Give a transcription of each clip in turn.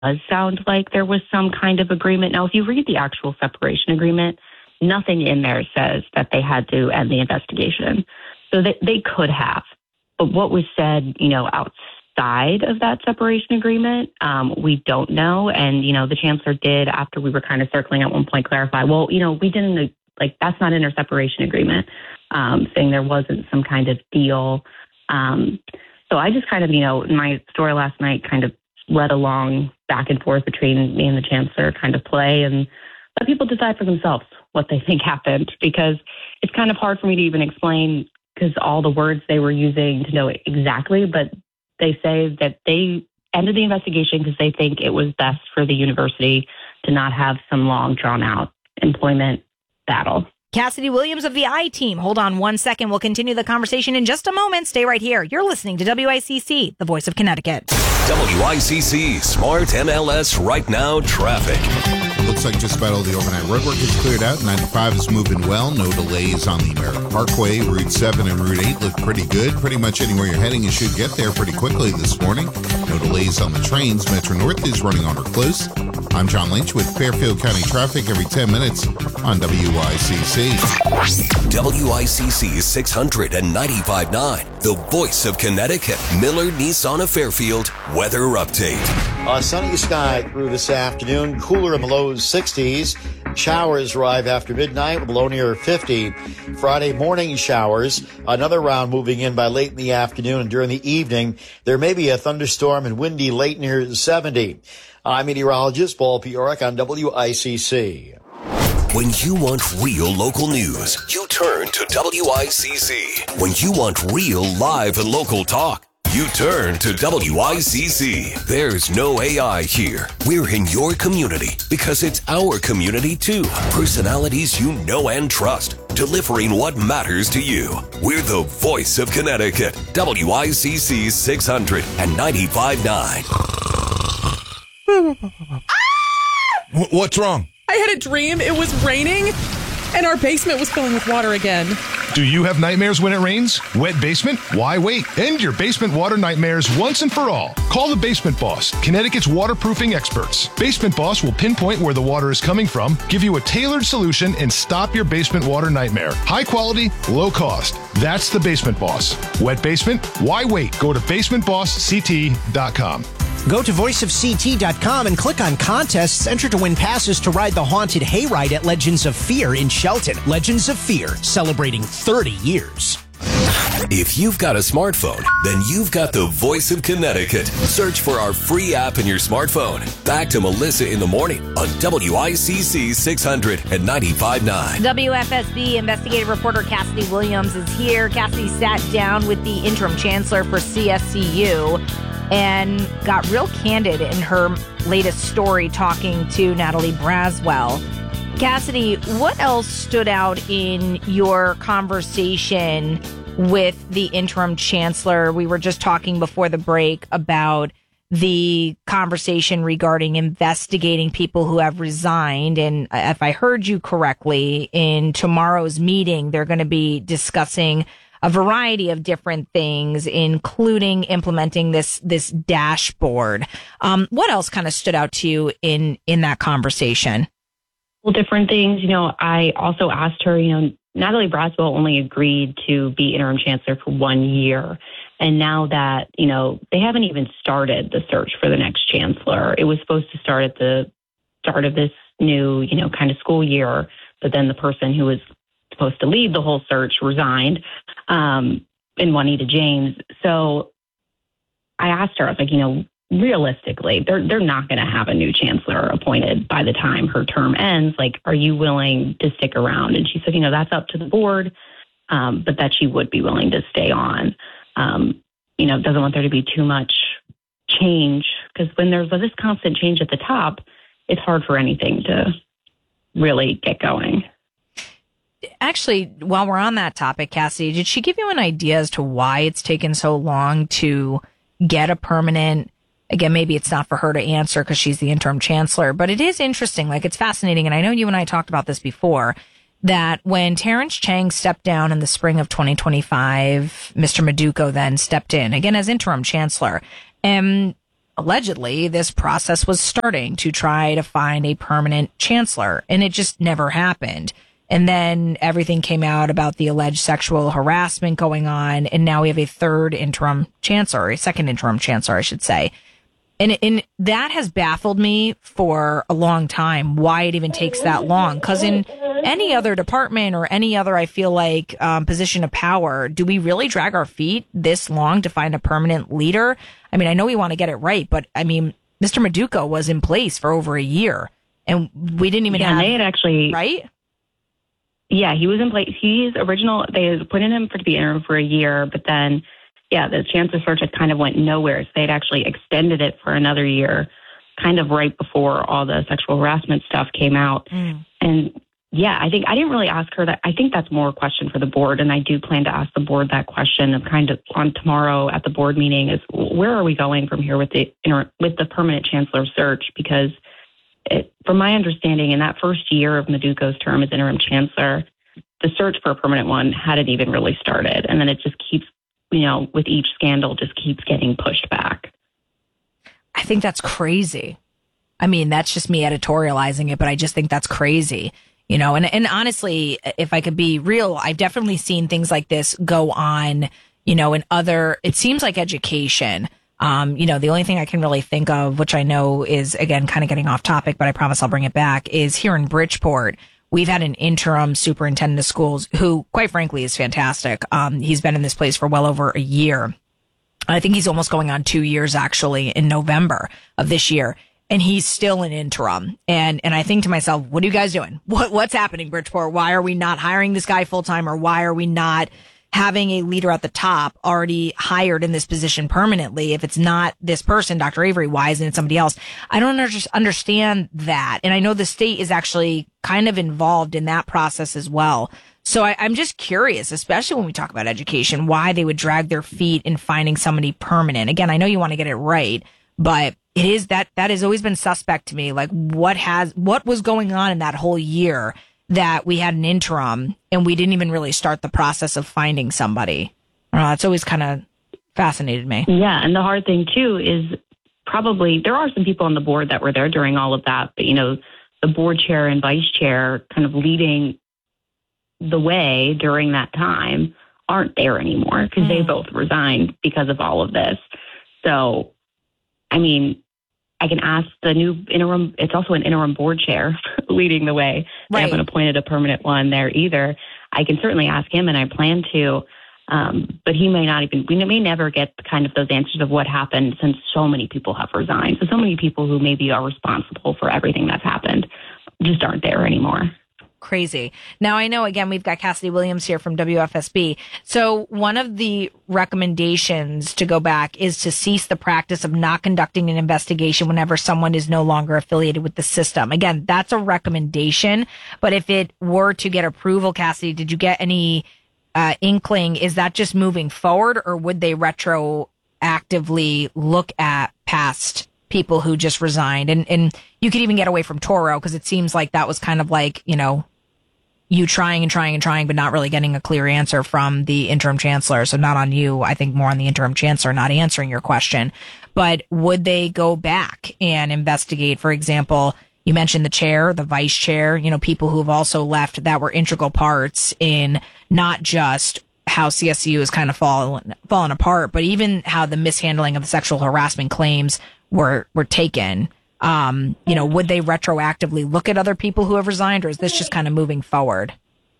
does sound like there was some kind of agreement. Now, if you read the actual separation agreement, nothing in there says that they had to end the investigation. So they could have. But what was said, outside of that separation agreement, we don't know. And, the chancellor did, after we were kind of circling at one point, clarify, well, we didn't, that's not in our separation agreement, saying there wasn't some kind of deal. So I just kind of, in my story last night, kind of led along back and forth between me and the chancellor, kind of play and let people decide for themselves what they think happened, because it's kind of hard for me to even explain because all the words they were using to know it exactly, but they say that they ended the investigation because they think it was best for the university to not have some long drawn out employment battle. Cassidy Williams of the I-Team. Hold on one second. We'll continue the conversation in just a moment. Stay right here. You're listening to WICC, the voice of Connecticut. WICC Smart MLS Right Now traffic. Looks like just about all the overnight roadwork is cleared out. 95 is moving well. No delays on the Merritt Parkway. Route 7 and Route 8 look pretty good. Pretty much anywhere you're heading, you should get there pretty quickly this morning. No delays on the trains. Metro North is running on or close. I'm John Lynch with Fairfield County traffic every 10 minutes on WICC. WICC 695.9, the voice of Connecticut. Miller Nissan of Fairfield weather update. Sunny sky through this afternoon, cooler in the low 60s. Showers arrive after midnight with a low near 50. Friday morning showers, another round moving in by late in the afternoon, and during the evening there may be a thunderstorm and windy late near 70. I'm meteorologist Paul Piorek on WICC. When you want real local news, you turn to WICC. When you want real live and local talk, you turn to WICC. There's no AI here. We're in your community because it's our community too. Personalities you know and trust, delivering what matters to you. We're the voice of Connecticut. WICC 695.9. What's wrong? I had a dream. It was raining, and our basement was filling with water again. Do you have nightmares when it rains? Wet basement? Why wait? End your basement water nightmares once and for all. Call the Basement Boss, Connecticut's waterproofing experts. Basement Boss will pinpoint where the water is coming from, give you a tailored solution, and stop your basement water nightmare. High quality, low cost. That's the Basement Boss. Wet basement? Why wait? Go to basementbossct.com. Go to voiceofct.com and click on contests. Enter to win passes to ride the haunted hayride at Legends of Fear in Shelton. Legends of Fear, celebrating 30 years. If you've got a smartphone, then you've got the voice of Connecticut. Search for our free app in your smartphone. Back to Melissa in the morning on WICC 695.9. WFSB investigative reporter Cassidy Williams is here. Cassidy sat down with the interim chancellor for CSCU and got real candid in her latest story talking to Natalie Braswell. Cassidy, what else stood out in your conversation with the interim chancellor? We were just talking before the break about the conversation regarding investigating people who have resigned. And if I heard you correctly, in tomorrow's meeting, they're going to be discussing a variety of different things, including implementing this dashboard. What else kind of stood out to you in that conversation? Well, different things. I also asked her, Natalie Braswell only agreed to be interim chancellor for 1 year. And now that, they haven't even started the search for the next chancellor. It was supposed to start at the start of this new, kind of school year. But then the person who was supposed to lead the whole search resigned, in Juanita James. So I asked her, I was like, realistically, they're not going to have a new chancellor appointed by the time her term ends. Like, are you willing to stick around? And she said, that's up to the board, but that she would be willing to stay on. Doesn't want there to be too much change, because when there's this constant change at the top, it's hard for anything to really get going. Actually, while we're on that topic, Cassidy, did she give you an idea as to why it's taken so long to get a permanent? Again, maybe it's not for her to answer because she's the interim chancellor, but it is interesting. It's fascinating. And I know you and I talked about this before, that when Terrence Chang stepped down in the spring of 2025, Mr. Meduco then stepped in, again, as interim chancellor. And allegedly this process was starting to try to find a permanent chancellor, and it just never happened. And then everything came out about the alleged sexual harassment going on, and now we have a second interim chancellor, I should say. And that has baffled me for a long time, why it even takes that long. Because in any other department or any other, I feel like, position of power, do we really drag our feet this long to find a permanent leader? I mean, I know we want to get it right, but I mean, Mr. Meduco was in place for over a year, and we didn't even have... they had actually... Right? Yeah, he was in place. They had put in him to be interim for a year, but then... Yeah, the chancellor search had kind of went nowhere. So they'd actually extended it for another year, kind of right before all the sexual harassment stuff came out. And yeah, I didn't really ask her that. I think that's more a question for the board. And I do plan to ask the board that question of kind of on tomorrow at the board meeting is where are we going from here with the permanent chancellor search? Because from my understanding, in that first year of Meduco's term as interim chancellor, the search for a permanent one hadn't even really started. And then it just keeps, with each scandal, just keeps getting pushed back. I think that's crazy. I mean, that's just me editorializing it, but I just think that's crazy, and honestly, if I could be real, I've definitely seen things like this go on, in other, it seems like education. The only thing I can really think of, which I know is, again, kind of getting off topic, but I promise I'll bring it back, is here in Bridgeport. We've had an interim superintendent of schools who, quite frankly, is fantastic. He's been in this place for well over a year. I think he's almost going on 2 years, actually, in November of this year. And he's still an interim. And I think to myself, what are you guys doing? What's happening, Bridgeport? Why are we not hiring this guy full time? Or why are we not having a leader at the top already hired in this position permanently? If it's not this person, Dr. Avery, why isn't it somebody else? I don't understand that. And I know the state is actually kind of involved in that process as well. So I'm just curious, especially when we talk about education, why they would drag their feet in finding somebody permanent. Again, I know you want to get it right, but it is that has always been suspect to me. Like what was going on in that whole year that we had an interim and we didn't even really start the process of finding somebody. It's always kind of fascinated me. Yeah. And the hard thing too is probably there are some people on the board that were there during all of that, but the board chair and vice chair kind of leading the way during that time aren't there anymore because they both resigned because of all of this. So, I mean, I can ask the new interim, it's also an interim board chair leading the way. They haven't appointed a permanent one there either. I can certainly ask him, and I plan to, but he may not even, we may never get kind of those answers of what happened since so many people have resigned. So many people who maybe are responsible for everything that's happened just aren't there anymore. Crazy. Now, I know, again, we've got Cassidy Williams here from WFSB. So one of the recommendations to go back is to cease the practice of not conducting an investigation whenever someone is no longer affiliated with the system. Again, that's a recommendation. But if it were to get approval, Cassidy, did you get any inkling? Is that just moving forward, or would they retroactively look at past people who just resigned? And you could even get away from Toro, because it seems like that was kind of like, you trying, but not really getting a clear answer from the interim chancellor. So not on you, I think more on the interim chancellor not answering your question. But would they go back and investigate, for example, you mentioned the chair, the vice chair, people who have also left that were integral parts in not just how CSU has kind of fallen apart, but even how the mishandling of the sexual harassment claims were taken. Would they retroactively look at other people who have resigned, or is this just kind of moving forward?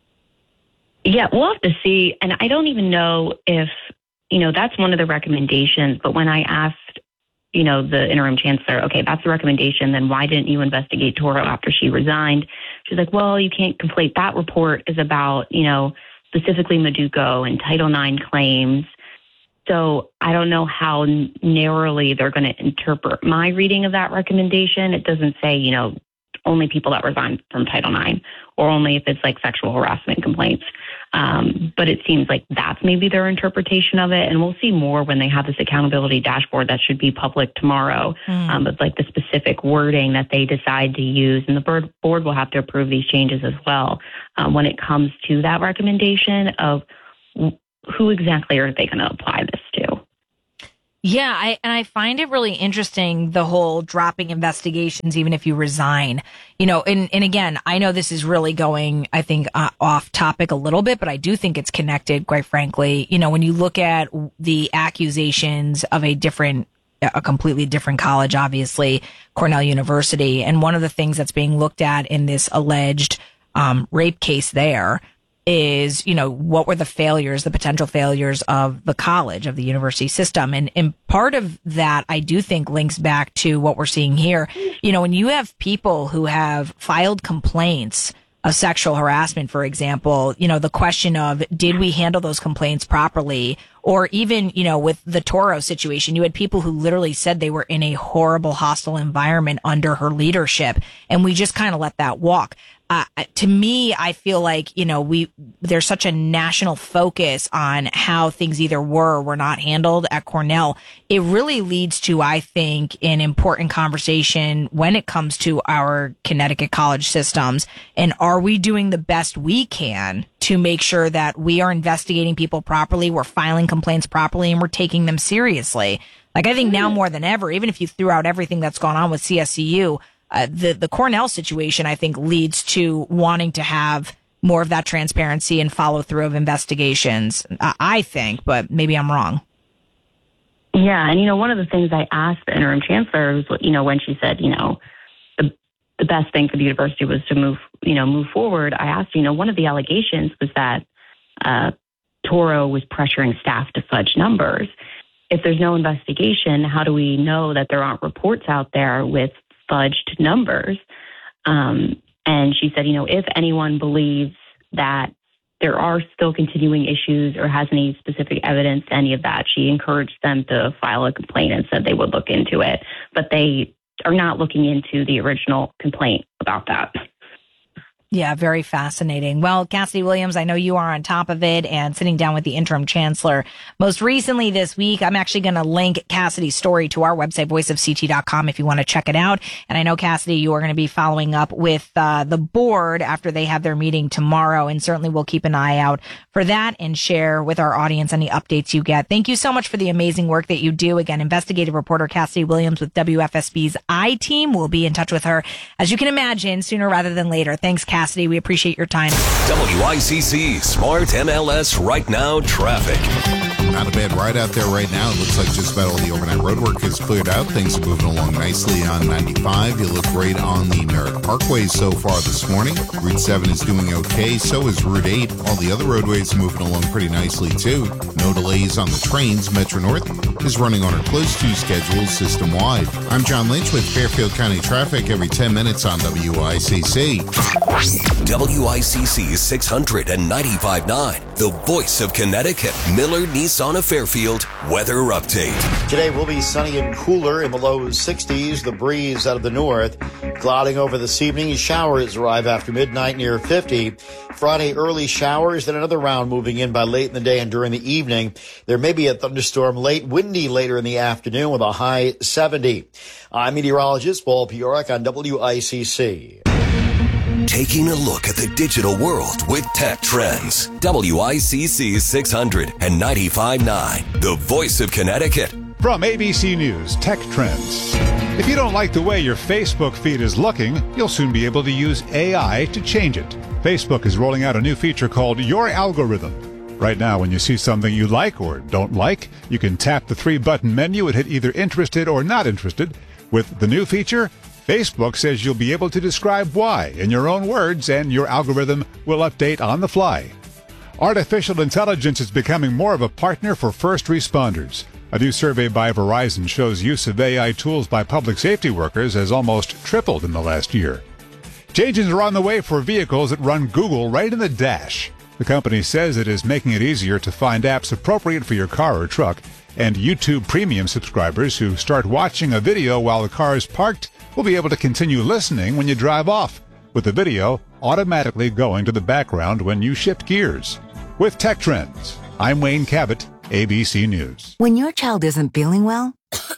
Yeah, we'll have to see. And I don't even know if, that's one of the recommendations. But when I asked, the interim chancellor, okay, that's the recommendation, then why didn't you investigate Toro after she resigned? She's like, well, you can't conflate. That report is about, specifically Meduco and Title IX claims. So I don't know how narrowly they're going to interpret my reading of that recommendation. It doesn't say, only people that resigned from Title IX, or only if it's like sexual harassment complaints. But it seems like that's maybe their interpretation of it. And we'll see more when they have this accountability dashboard that should be public tomorrow. But like the specific wording that they decide to use, and the board will have to approve these changes as well. When it comes to that recommendation of who exactly are they going to apply this to? Yeah, I find it really interesting, the whole dropping investigations, even if you resign, and again, I know this is really going, I think, off topic a little bit, but I do think it's connected, quite frankly. When you look at the accusations of a completely different college, obviously, Cornell University, and one of the things that's being looked at in this alleged rape case there is, what were the potential failures of the college, of the university system. And part of that, I do think, links back to what we're seeing here. When you have people who have filed complaints of sexual harassment, for example, the question of, did we handle those complaints properly? Or even, with the Toro situation, you had people who literally said they were in a horrible, hostile environment under her leadership. And we just kind of let that walk. To me, I feel like, there's such a national focus on how things either were or were not handled at Cornell. It really leads to, I think, an important conversation when it comes to our Connecticut college systems. And are we doing the best we can to make sure that we are investigating people properly, we're filing complaints properly, and we're taking them seriously? Like, I think now more than ever, even if you threw out everything that's gone on with CSCU, the Cornell situation, I think, leads to wanting to have more of that transparency and follow through of investigations. I think, but maybe I'm wrong. Yeah, and one of the things I asked the interim chancellor was, when she said, the best thing for the university was to move forward. I asked, one of the allegations was that Toro was pressuring staff to fudge numbers. If there's no investigation, how do we know that there aren't reports out there with fudged numbers? And she said, if anyone believes that there are still continuing issues or has any specific evidence to any of that, she encouraged them to file a complaint and said they would look into it. But they are not looking into the original complaint about that. Yeah, very fascinating. Well, Cassidy Williams, I know you are on top of it and sitting down with the interim chancellor. Most recently this week, I'm actually going to link Cassidy's story to our website, voiceofct.com, if you want to check it out. And I know, Cassidy, you are going to be following up with the board after they have their meeting tomorrow. And certainly we'll keep an eye out for that and share with our audience any updates you get. Thank you so much for the amazing work that you do. Again, investigative reporter Cassidy Williams with WFSB's I-Team. We'll be in touch with her, as you can imagine, sooner rather than later. Thanks, Cassidy. We appreciate your time. WICC Smart MLS Right Now traffic. Not a bad ride out there right now. It looks like just about all the overnight roadwork is cleared out. Things are moving along nicely on 95. You look great on the Merritt Parkway so far this morning. Route 7 is doing okay. So is Route 8. All the other roadways moving along pretty nicely, too. No delays on the trains. Metro North is running on a close to schedule system-wide. I'm John Lynch with Fairfield County Traffic every 10 minutes on WICC. WICC 695.9, the voice of Connecticut. Miller Nissan of Fairfield weather update. Today will be sunny and cooler in the low 60s. The breeze out of the north. Clouding over this evening. Showers arrive after midnight near 50. Friday early showers, then another round moving in by late in the day and during the evening. There may be a thunderstorm late, windy later in the afternoon with a high 70. I'm meteorologist Paul Piorek on WICC. Taking a look at the digital world with Tech Trends. WICC 695.9, the voice of Connecticut. From ABC News, Tech Trends. If you don't like the way your Facebook feed is looking, you'll soon be able to use AI to change it. Facebook is rolling out a new feature called Your Algorithm. Right now, when you see something you like or don't like, you can tap the 3-button menu and hit either interested or not interested. With the new feature, Facebook says you'll be able to describe why in your own words, and your algorithm will update on the fly. Artificial intelligence is becoming more of a partner for first responders. A new survey by Verizon shows use of AI tools by public safety workers has almost tripled in the last year. Changes are on the way for vehicles that run Google right in the dash. The company says it is making it easier to find apps appropriate for your car or truck, and YouTube Premium subscribers who start watching a video while the car is parked will be able to continue listening when you drive off, with the video automatically going to the background when you shift gears. With Tech Trends, I'm Wayne Cabot, ABC News. When your child isn't feeling well,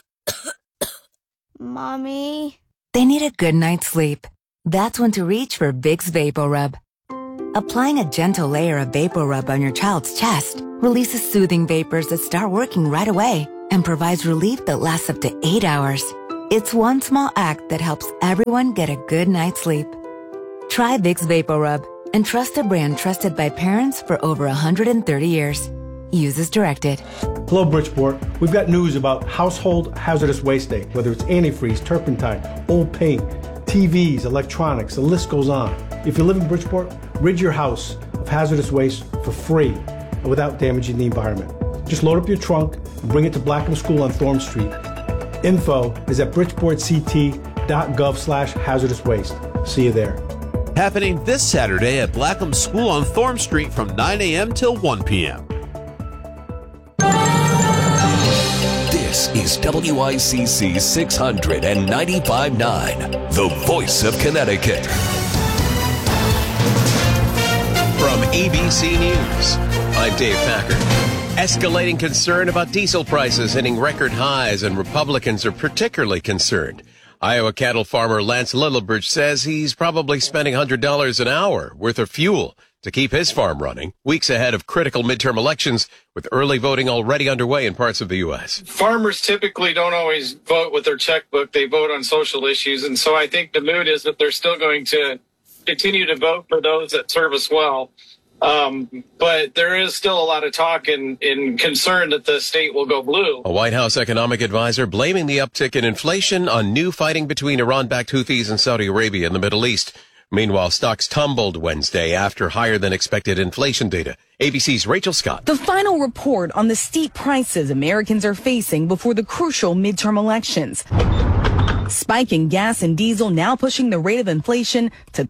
Mommy, they need a good night's sleep. That's when to reach for Vicks VapoRub. Applying a gentle layer of VapoRub on your child's chest releases soothing vapors that start working right away and provides relief that lasts up to 8 hours. It's one small act that helps everyone get a good night's sleep. Try Vicks VapoRub and trust a brand trusted by parents for over 130 years. Use as directed. Hello, Bridgeport. We've got news about Household Hazardous Waste Day. Whether it's antifreeze, turpentine, old paint, TVs, electronics, the list goes on. If you live in Bridgeport, rid your house of hazardous waste for free and without damaging the environment. Just load up your trunk and bring it to Blackham School on Thorn Street. Info is at bridgeportct.gov/hazardous waste. See you there. Happening this Saturday at Blackham School on Thorn Street from 9 a.m. till 1 p.m. This is WICC 695.9, the voice of Connecticut. From ABC News, I'm Dave Packard. Escalating concern about diesel prices hitting record highs, and Republicans are particularly concerned. Iowa cattle farmer Lance Lillibridge says he's probably spending $100 an hour worth of fuel to keep his farm running, weeks ahead of critical midterm elections, with early voting already underway in parts of the U.S. Farmers typically don't always vote with their checkbook. They vote on social issues. And so I think the mood is that they're still going to continue to vote for those that serve us well. But there is still a lot of talk and concern that the state will go blue. A White House economic advisor blaming the uptick in inflation on new fighting between Iran-backed Houthis and Saudi Arabia in the Middle East. Meanwhile, stocks tumbled Wednesday after higher than expected inflation data. ABC's Rachel Scott. The final report on the steep prices Americans are facing before the crucial midterm elections. Spiking gas and diesel now pushing the rate of inflation to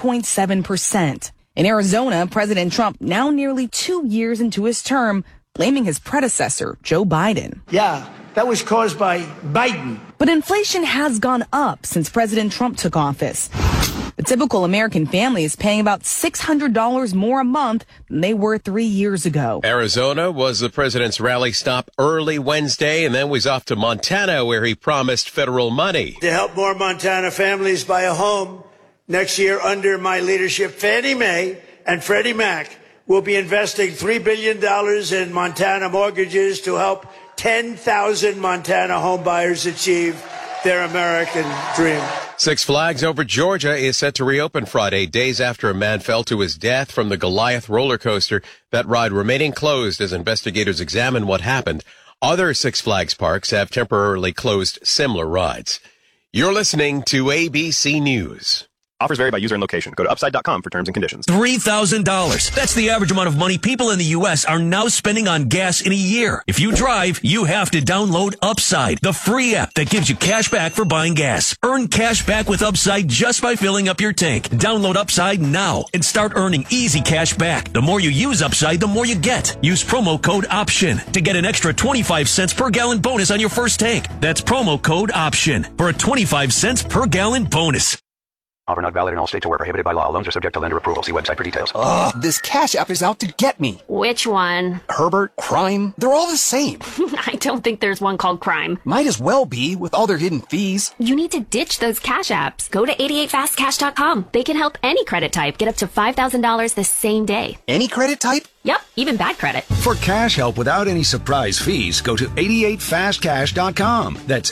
3.7%. In Arizona, President Trump, now nearly 2 years into his term, blaming his predecessor, Joe Biden. Yeah, that was caused by Biden. But inflation has gone up since President Trump took office. The typical American family is paying about $600 more a month than they were 3 years ago. Arizona was the president's rally stop early Wednesday and then was off to Montana, where he promised federal money. To help more Montana families buy a home next year under my leadership, Fannie Mae and Freddie Mac will be investing $3 billion in Montana mortgages to help 10,000 Montana homebuyers achieve their American dream. Six Flags Over Georgia is set to reopen Friday, days after a man fell to his death from the Goliath roller coaster. That ride remaining closed as investigators examine what happened. Other Six Flags parks have temporarily closed similar rides. You're listening to ABC News. Offers vary by user and location. Go to upside.com for terms and conditions. $3,000. That's the average amount of money people in the U.S. are now spending on gas in a year. If you drive, you have to download Upside, the free app that gives you cash back for buying gas. Earn cash back with Upside just by filling up your tank. Download Upside now and start earning easy cash back. The more you use Upside, the more you get. Use promo code OPTION to get an extra 25 cents per gallon bonus on your first tank. That's promo code OPTION for a 25 cents per gallon bonus. Offer not valid in all states or where prohibited by law. Loans are subject to lender approval. See website for details. Ugh, this Cash App is out to get me. Which one? Herbert, Crime, they're all the same. I don't think there's one called Crime. Might as well be, with all their hidden fees. You need to ditch those Cash Apps. Go to 88fastcash.com. They can help any credit type get up to $5,000 the same day. Any credit type? Yep, even bad credit. For cash help without any surprise fees, go to 88fastcash.com. That's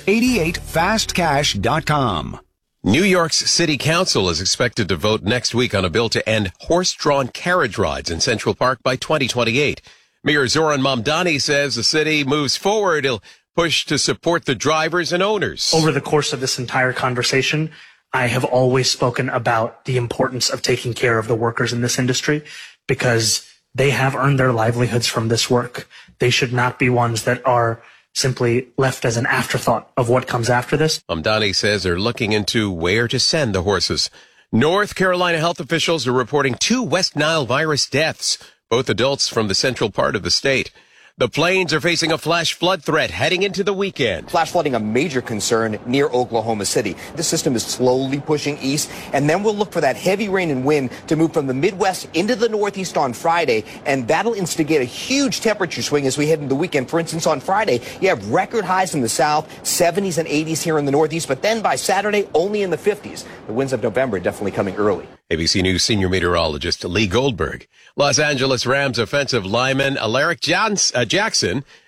88fastcash.com. New York's City Council is expected to vote next week on a bill to end horse-drawn carriage rides in Central Park by 2028. Mayor Zoran Mamdani says the city moves forward. He'll push to support the drivers and owners. Over the course of this entire conversation, I have always spoken about the importance of taking care of the workers in this industry because they have earned their livelihoods from this work. They should not be ones that are simply left as an afterthought of what comes after this. Mamdani says they're looking into where to send the horses. North Carolina health officials are reporting 2 West Nile virus deaths, both adults from the central part of the state. The plains are facing a flash flood threat heading into the weekend. Flash flooding, a major concern near Oklahoma City. The system is slowly pushing east, and then we'll look for that heavy rain and wind to move from the Midwest into the Northeast on Friday, and that'll instigate a huge temperature swing as we head into the weekend. For instance, on Friday, you have record highs in the south, 70s and 80s here in the Northeast, but then by Saturday, only in the 50s. The winds of November definitely coming early. ABC News senior meteorologist Lee Goldberg. Los Angeles Rams offensive lineman Alaric Jackson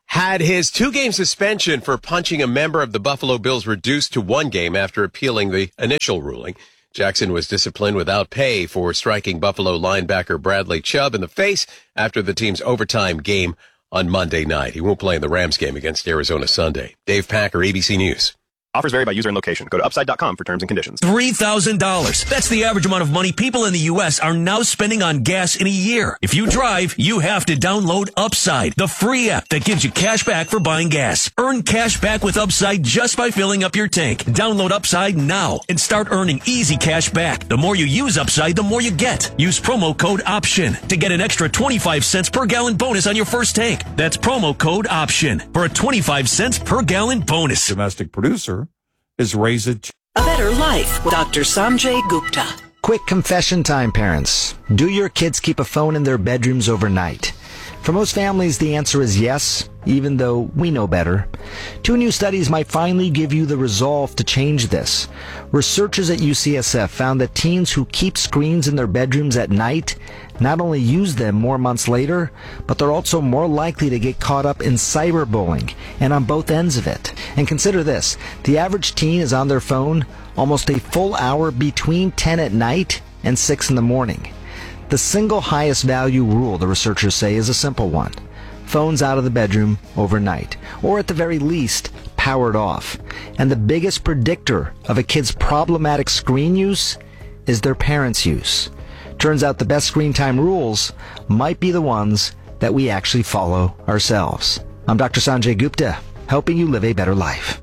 had his 2-game suspension for punching a member of the Buffalo Bills reduced to 1 game after appealing the initial ruling. Jackson was disciplined without pay for striking Buffalo linebacker Bradley Chubb in the face after the team's overtime game on Monday night. He won't play in the Rams game against Arizona Sunday. Dave Packer, ABC News. Offers vary by user and location. Go to upside.com for terms and conditions. $3,000. That's the average amount of money people in the U.S. are now spending on gas in a year. If you drive, you have to download Upside, the free app that gives you cash back for buying gas. Earn cash back with Upside just by filling up your tank. Download Upside now and start earning easy cash back. The more you use Upside, the more you get. Use promo code OPTION to get an extra 25 cents per gallon bonus on your first tank. That's promo code OPTION for a 25 cents per gallon bonus. Domestic producer is raised A Better Life with Dr. Sanjay Gupta. Quick confession time, parents. Do your kids keep a phone in their bedrooms overnight? For most families, the answer is yes, even though we know better. 2 new studies might finally give you the resolve to change this. Researchers at UCSF found that teens who keep screens in their bedrooms at night not only use them more months later, but they're also more likely to get caught up in cyberbullying, and on both ends of it. And consider this, the average teen is on their phone almost a full hour between 10 at night and 6 in the morning. The single highest value rule, the researchers say, is a simple one. Phones out of the bedroom overnight, or at the very least, powered off. And the biggest predictor of a kid's problematic screen use is their parents' use. Turns out the best screen time rules might be the ones that we actually follow ourselves. I'm Dr. Sanjay Gupta, helping you live a better life.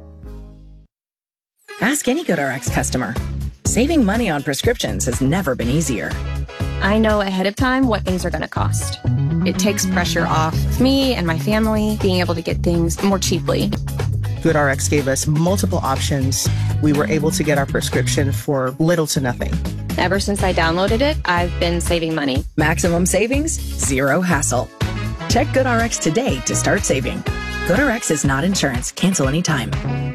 Ask any GoodRx customer. Saving money on prescriptions has never been easier. I know ahead of time what things are going to cost. It takes pressure off me and my family being able to get things more cheaply. GoodRx gave us multiple options. We were able to get our prescription for little to nothing. Ever since I downloaded it, I've been saving money. Maximum savings, zero hassle. Check GoodRx today to start saving. GoodRx is not insurance. Cancel anytime.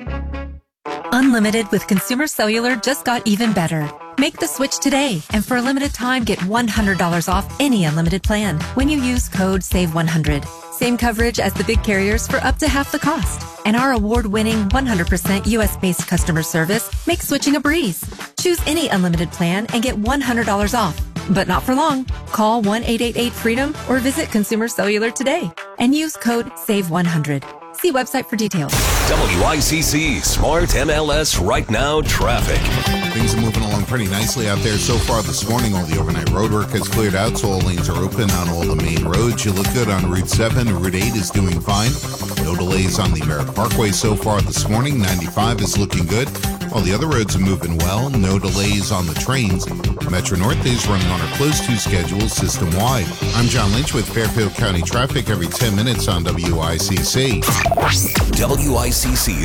Unlimited with Consumer Cellular just got even better. Make the switch today, and for a limited time, get $100 off any unlimited plan when you use code SAVE100. Same coverage as the big carriers for up to half the cost. And our award-winning 100% US-based customer service makes switching a breeze. Choose any unlimited plan and get $100 off. But not for long. Call 1-888-FREEDOM or visit Consumer Cellular today and use code SAVE100. See website for details. WICC Smart MLS Right Now traffic. Things are moving along pretty nicely out there so far this morning. All the overnight road work has cleared out, so all lanes are open on all the main roads. You look good on Route 7. Route 8 is doing fine. No delays on the Merritt Parkway so far this morning. 95 is looking good. All the other roads are moving well. No delays on the trains. Metro North is running on our close to schedule system-wide. I'm John Lynch with Fairfield County traffic every 10 minutes on WICC. WICC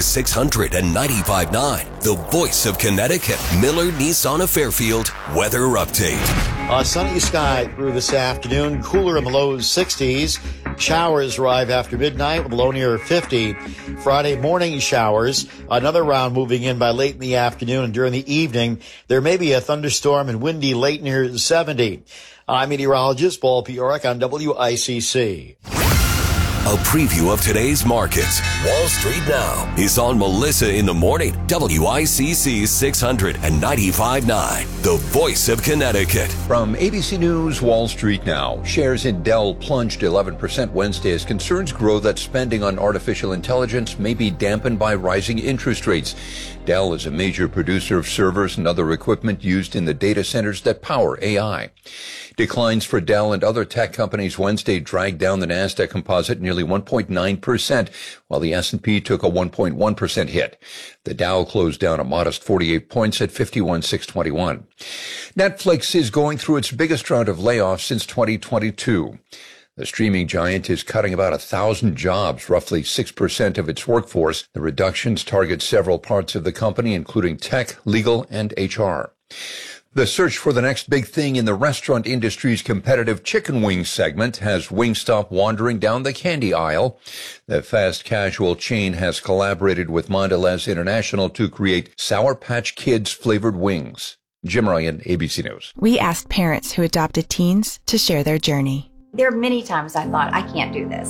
695.9, the voice of Connecticut. Miller Nissan of Fairfield weather update. Sunny sky through this afternoon. Cooler in the low 60s. Showers arrive after midnight with a low near 50. Friday morning showers. Another round moving in by late in the afternoon, and during the evening, there may be a thunderstorm and windy late near 70. I'm meteorologist Paul Piorek on WICC. A preview of today's markets. Wall Street Now is on Melissa in the Morning. WICC 695.9, the voice of Connecticut. From ABC News, Wall Street Now. Shares in Dell plunged 11% Wednesday as concerns grow that spending on artificial intelligence may be dampened by rising interest rates. Dell is a major producer of servers and other equipment used in the data centers that power AI. Declines for Dell and other tech companies Wednesday dragged down the Nasdaq Composite nearly 1.9%, while the S&P took a 1.1% hit. The Dow closed down a modest 48 points at 51,621. Netflix is going through its biggest round of layoffs since 2022. The streaming giant is cutting about 1,000 jobs, roughly 6% of its workforce. The reductions target several parts of the company, including tech, legal, and HR. The search for the next big thing in the restaurant industry's competitive chicken wing segment has Wingstop wandering down the candy aisle. The fast casual chain has collaborated with Mondelez International to create Sour Patch Kids flavored wings. Jim Ryan, ABC News. We asked parents who adopted teens to share their journey. There are many times I thought, I can't do this.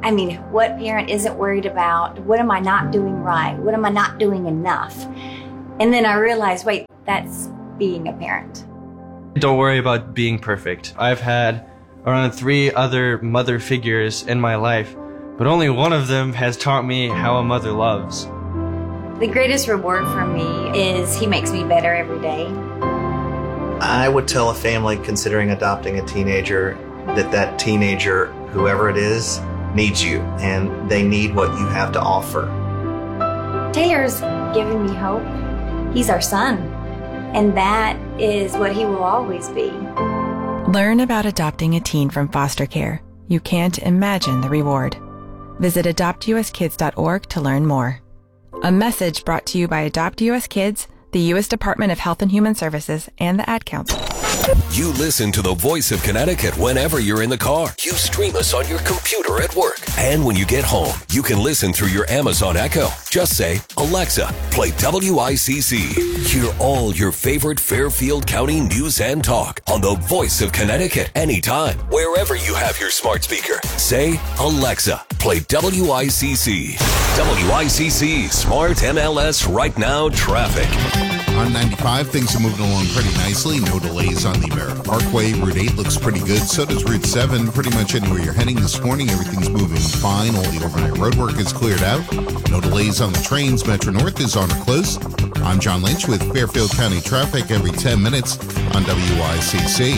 I mean, what parent isn't worried about, what am I not doing right? What am I not doing enough? And then I realized, wait, that's being a parent. Don't worry about being perfect. I've had around 3 other mother figures in my life, but only one of them has taught me how a mother loves. The greatest reward for me is he makes me better every day. I would tell a family considering adopting a teenager that teenager, whoever it is, needs you, and they need what you have to offer. Taylor's giving me hope. He's our son, and that is what he will always be. Learn about adopting a teen from foster care. You can't imagine the reward. Visit adoptuskids.org to learn more. A message brought to you by Adopt US Kids, the U.S. Department of Health and Human Services, and the Ad Council. You listen to the Voice of Connecticut whenever you're in the car. You stream us on your computer at work. And when you get home, you can listen through your Amazon Echo. Just say, Alexa, play WICC. Hear all your favorite Fairfield County news and talk on the Voice of Connecticut anytime, wherever you have your smart speaker. Say, Alexa, play WICC. WICC Smart MLS Right Now Traffic. On 95, things are moving along pretty nicely. No delays on the Merritt Parkway. Route 8 looks pretty good. So does Route 7. Pretty much anywhere you're heading this morning, everything's moving fine. All the overnight roadwork is cleared out. No delays on the trains. Metro North is on or close. I'm John Lynch with Fairfield County traffic every 10 minutes on WICC.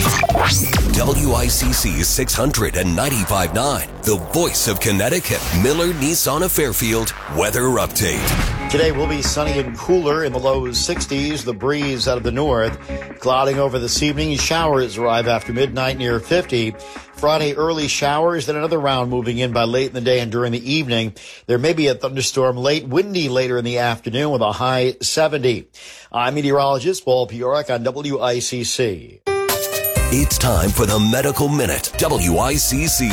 WICC 695.9, the Voice of Connecticut. Miller Nissan of Fairfield weather update. Today will be sunny and cooler in the low 60s. The breeze out of the north. Clouding over this evening. Showers arrive after midnight near 50. Friday, early showers, then another round moving in by late in the day and during the evening. There may be a thunderstorm late, windy later in the afternoon with a high 70. I'm meteorologist Paul Piorek on WICC. It's time for the Medical Minute. WICC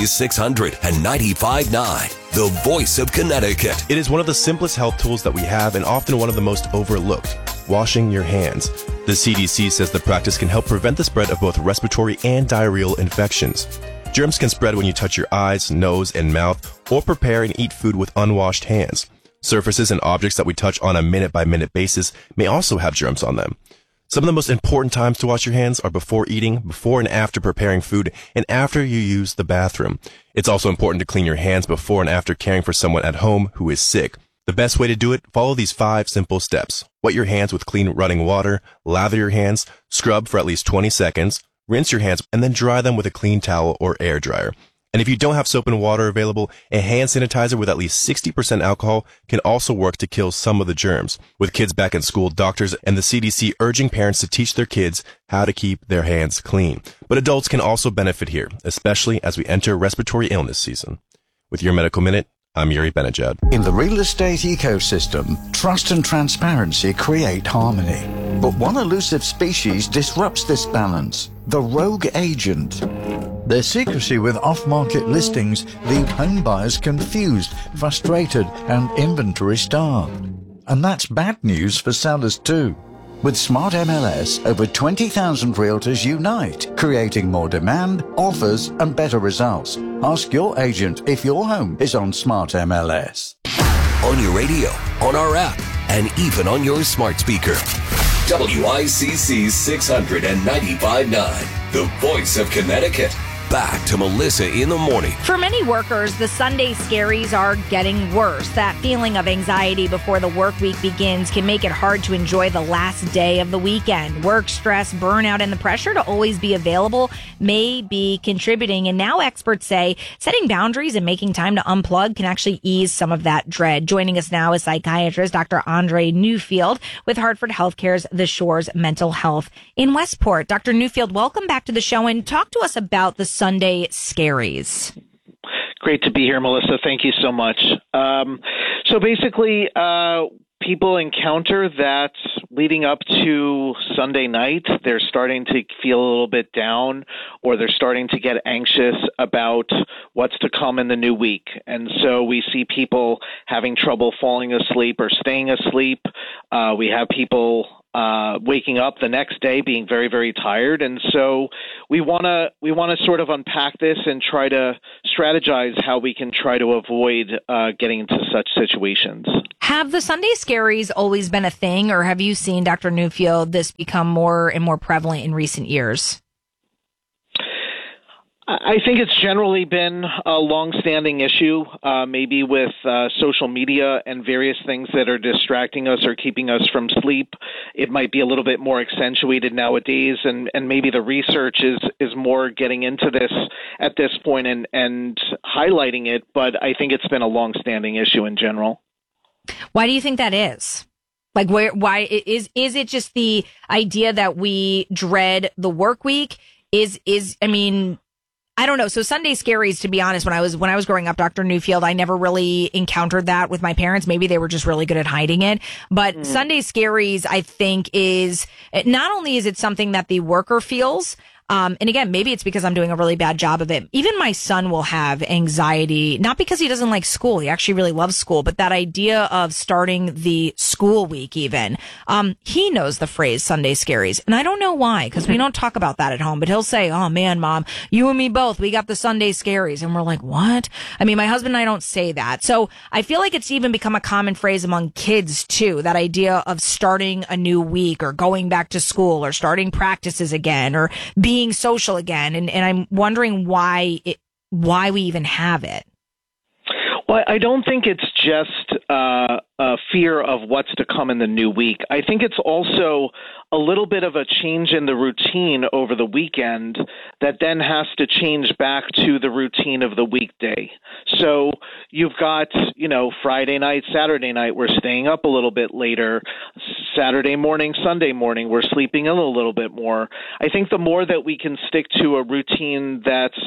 695.9, the Voice of Connecticut. It is one of the simplest health tools that we have and often one of the most overlooked. Washing your hands. The CDC says the practice can help prevent the spread of both respiratory and diarrheal infections. Germs can spread when you touch your eyes, nose, and mouth, or prepare and eat food with unwashed hands. Surfaces and objects that we touch on a minute-by-minute basis may also have germs on them. Some of the most important times to wash your hands are before eating, before and after preparing food, and after you use the bathroom. It's also important to clean your hands before and after caring for someone at home who is sick. The best way to do it, follow these 5 simple steps. Wet your hands with clean running water, lather your hands, scrub for at least 20 seconds, rinse your hands, and then dry them with a clean towel or air dryer. And if you don't have soap and water available, a hand sanitizer with at least 60% alcohol can also work to kill some of the germs. With kids back in school, doctors and the CDC urging parents to teach their kids how to keep their hands clean. But adults can also benefit here, especially as we enter respiratory illness season. With your Medical Minute, I'm Yuri Benajad. In the real estate ecosystem, trust and transparency create harmony. But one elusive species disrupts this balance, the rogue agent. Their secrecy with off-market listings leave home buyers confused, frustrated, and inventory-starved. And that's bad news for sellers too. With Smart MLS, over 20,000 realtors unite, creating more demand, offers, and better results. Ask your agent if your home is on Smart MLS. On your radio, on our app, and even on your smart speaker. WICC 695.9, the Voice of Connecticut. Back to Melissa in the morning. For many workers, the Sunday scaries are getting worse. That feeling of anxiety before the work week begins can make it hard to enjoy the last day of the weekend. Work stress, burnout, and the pressure to always be available may be contributing. And now experts say setting boundaries and making time to unplug can actually ease some of that dread. Joining us now is psychiatrist Dr. Andre Newfield with Hartford Healthcare's The Shores Mental Health in Westport. Dr. Newfield, welcome back to the show and talk to us about the Sunday scaries. Great to be here, Melissa. Thank you so much. So basically, people encounter that leading up to Sunday night, they're starting to feel a little bit down, or they're starting to get anxious about what's to come in the new week. And so we see people having trouble falling asleep or staying asleep. We have people waking up the next day being very, very tired. And so we want to sort of unpack this and try to strategize how we can try to avoid getting into such situations. Have the Sunday scaries always been a thing, or have you seen, Dr. Newfield, this become more and more prevalent in recent years? I think it's generally been a long-standing issue, maybe with social media and various things that are distracting us or keeping us from sleep. It might be a little bit more accentuated nowadays, and maybe the research is more getting into this at this point and highlighting it, but I think it's been a long-standing issue in general. Why do you think that is? Like, why is it just the idea that we dread the work week? I don't know. So Sunday scaries, to be honest, when I was growing up, Dr. Newfield, I never really encountered that with my parents. Maybe they were just really good at hiding it. But Sunday scaries, I think, is not only is it something that the worker feels, and again, maybe it's because I'm doing a really bad job of it. Even my son will have anxiety, not because he doesn't like school. He actually really loves school, but that idea of starting the school week even. He knows the phrase Sunday scaries. And I don't know why, because we don't talk about that at home, but he'll say, "Oh man, Mom, you and me both, we got the Sunday scaries." And we're like, what? I mean, my husband and I don't say that. So I feel like it's even become a common phrase among kids too, that idea of starting a new week or going back to school or starting practices again or being social again, and I'm wondering why we even have it. Well, I don't think it's just a fear of what's to come in the new week. I think it's also a little bit of a change in the routine over the weekend that then has to change back to the routine of the weekday. So you've got, Friday night, Saturday night, we're staying up a little bit later. Saturday morning, Sunday morning, we're sleeping in a little bit more. I think the more that we can stick to a routine that's,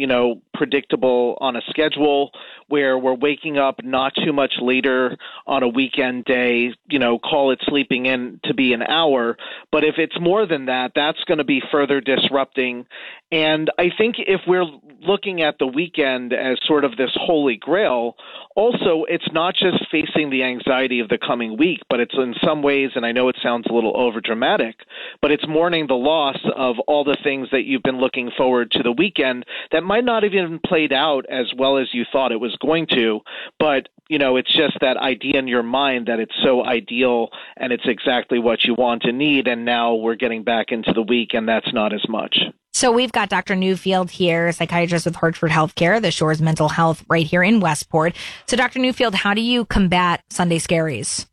predictable on a schedule where we're waking up not too much later on a weekend day, call it sleeping in to be an hour. But if it's more than that, that's going to be further disrupting. And I think if we're looking at the weekend as sort of this holy grail, also it's not just facing the anxiety of the coming week, but it's in some ways, and I know it sounds a little overdramatic, but it's mourning the loss of all the things that you've been looking forward to the weekend that might not have even played out as well as you thought it was going to. But it's just that idea in your mind that it's so ideal and it's exactly what you want and need. And now we're getting back into the week and that's not as much. So we've got Dr. Newfield here, psychiatrist with Hartford Healthcare, the Shores Mental Health right here in Westport. So Dr. Newfield, how do you combat Sunday scaries?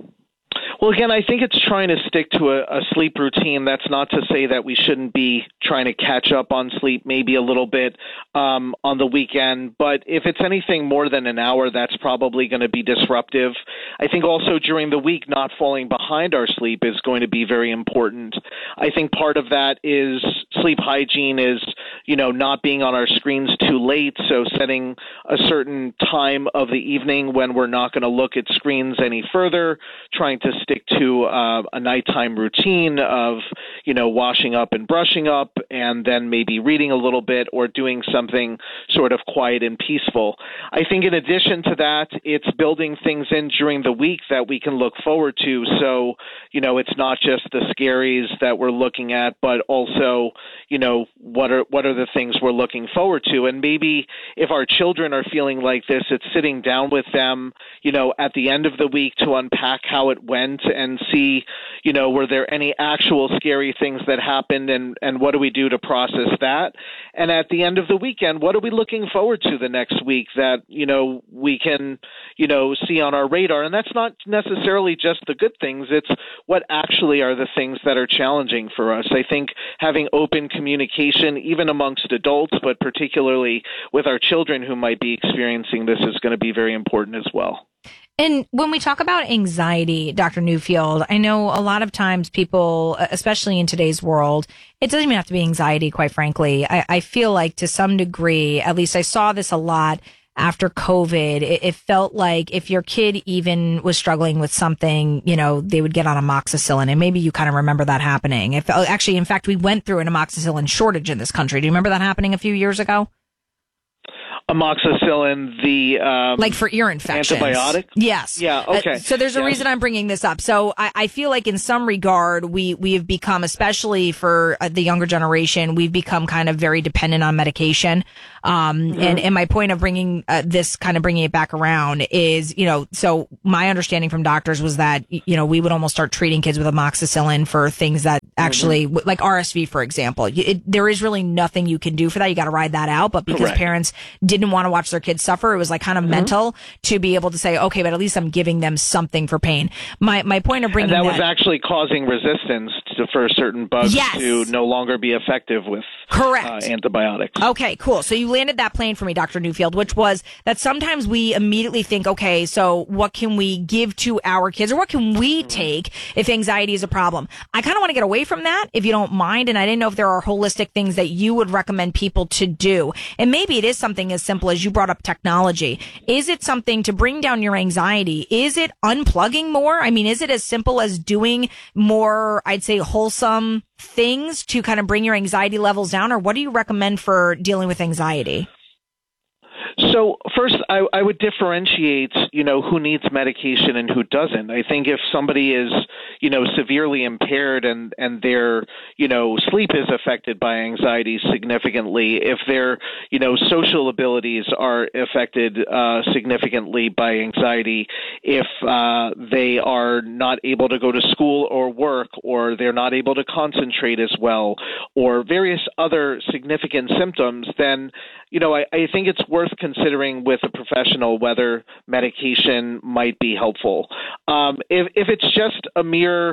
Well, again, I think it's trying to stick to a sleep routine. That's not to say that we shouldn't be trying to catch up on sleep maybe a little bit on the weekend. But if it's anything more than an hour, that's probably going to be disruptive. I think also during the week, not falling behind our sleep is going to be very important. I think part of that is sleep hygiene is, not being on our screens too late. So setting a certain time of the evening when we're not going to look at screens any further, trying to stick to a nighttime routine of, washing up and brushing up and then maybe reading a little bit or doing something sort of quiet and peaceful. I think in addition to that, it's building things in during the week that we can look forward to. So, it's not just the scaries that we're looking at, but also, what are the things we're looking forward to? And maybe if our children are feeling like this, it's sitting down with them, at the end of the week to unpack how it went and see, were there any actual scary things that happened and what do we do to process that? And at the end of the weekend, what are we looking forward to the next week that, we can, see on our radar? And that's not necessarily just the good things. It's what actually are the things that are challenging for us. I think having open communication, even amongst adults, but particularly with our children who might be experiencing this, is going to be very important as well. And when we talk about anxiety, Dr. Newfield, I know a lot of times people, especially in today's world, it doesn't even have to be anxiety, quite frankly. I feel like to some degree, at least I saw this a lot after COVID, it felt like if your kid even was struggling with something, they would get on amoxicillin. And maybe you kind of remember that happening. Actually, in fact, we went through an amoxicillin shortage in this country. Do you remember that happening a few years ago? Amoxicillin, the like for ear infections. Antibiotic? Yes. Yeah, okay. So there's a reason I'm bringing this up. So I feel like in some regard, we have become, especially for the younger generation, we've become kind of very dependent on medication. And my point of bringing bringing it back around is, so my understanding from doctors was that, we would almost start treating kids with amoxicillin for things that actually, like RSV, for example. There is really nothing you can do for that. You got to ride that out. But because parents didn't want to watch their kids suffer, it was like kind of mental to be able to say, okay, but at least I'm giving them something for pain. My point of bringing that was actually causing resistance for certain bugs to no longer be effective with antibiotics. Okay, cool. So you landed that plane for me, Dr. Newfield, which was that sometimes we immediately think, okay, so what can we give to our kids, or what can we take if anxiety is a problem? I kind of want to get away from that, if you don't mind, and I didn't know if there are holistic things that you would recommend people to do. And maybe it is something as simple as you brought up technology. Is it something to bring down your anxiety? Is it unplugging more? I mean, is it as simple as doing more, I'd say, wholesome things to kind of bring your anxiety levels down? Or what do you recommend for dealing with anxiety? So first, I would differentiate, who needs medication and who doesn't. I think if somebody is, severely impaired and their, sleep is affected by anxiety significantly, if their, social abilities are affected significantly by anxiety, if they are not able to go to school or work, or they're not able to concentrate as well, or various other significant symptoms, then, I think it's worth considering with a professional whether medication might be helpful. If it's just a mere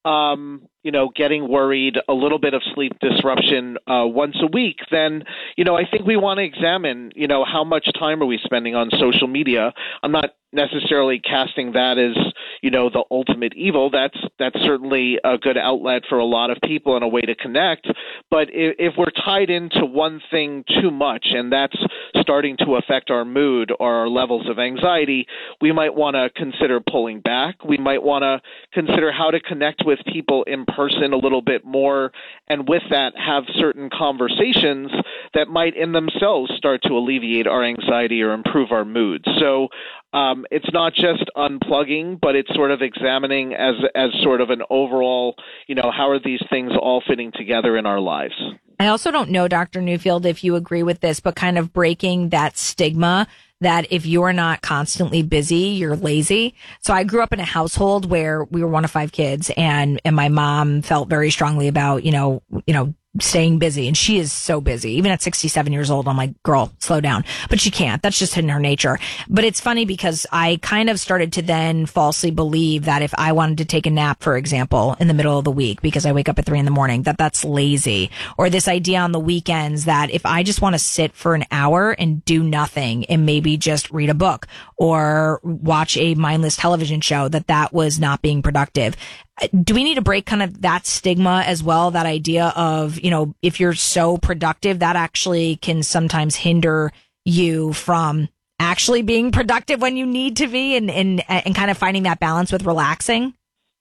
getting worried, a little bit of sleep disruption once a week, then, I think we want to examine, how much time are we spending on social media. I'm not necessarily casting that as, the ultimate evil. That's certainly a good outlet for a lot of people and a way to connect. But if we're tied into one thing too much, and that's starting to affect our mood or our levels of anxiety, we might want to consider pulling back. We might want to consider how to connect with people in person a little bit more, and with that have certain conversations that might in themselves start to alleviate our anxiety or improve our mood. So it's not just unplugging, but it's sort of examining as sort of an overall, how are these things all fitting together in our lives? I also don't know, Dr. Newfield, if you agree with this, but kind of breaking that stigma that if you're not constantly busy, you're lazy. So I grew up in a household where we were one of 5 kids, and my mom felt very strongly about, staying busy. And she is so busy. Even at 67 years old, I'm like, girl, slow down. But she can't. That's just in her nature. But it's funny because I kind of started to then falsely believe that if I wanted to take a nap, for example, in the middle of the week, because I wake up at 3 a.m, that's lazy. Or this idea on the weekends that if I just want to sit for an hour and do nothing and maybe just read a book or watch a mindless television show, that was not being productive. Do we need to break kind of that stigma as well? That idea of, if you're so productive, that actually can sometimes hinder you from actually being productive when you need to be, and kind of finding that balance with relaxing?